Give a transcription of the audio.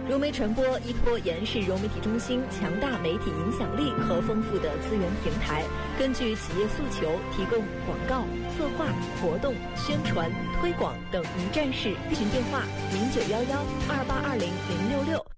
融媒传播依托延世融媒体中心强大媒体影响力和丰富的资源平台，根据企业诉求提供广告、策划、活动、宣传、推广等一站式咨询电话：091128200666。